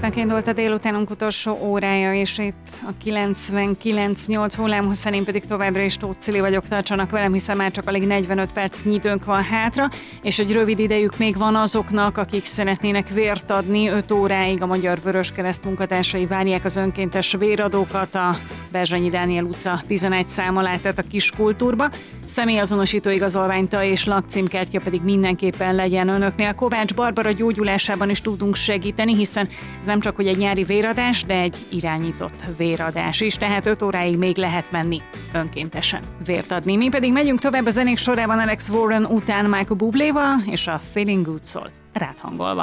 Csütörtöknek indult a délutánunk utolsó órája, és itt a 99,8 hullámhosszán én pedig továbbra is Tóth Cili vagyok, tartsanak velem, hiszen már csak alig 45 percnyi időnk van hátra, és egy rövid idejük még van azoknak, akik szeretnének vért adni. 5 óráig a Magyar Vöröskereszt munkatársai várják az önkéntes véradókat a Berzsenyi Dániel utca 11 szám alá, tehát a Kiskultúrba. Személyazonosító igazolványta és lakcímkártya pedig mindenképpen legyen önöknél. Kovács Barbara gyógyulásában is tudunk segíteni, hiszen ez nem csak hogy egy nyári véradás, de egy irányított véradás is, tehát 5 óráig még lehet menni önkéntesen vért adni. Mi pedig megyünk tovább a zenék sorában Alex Warren után Michael Bubléval, és a Feeling Good szól rád hangolva.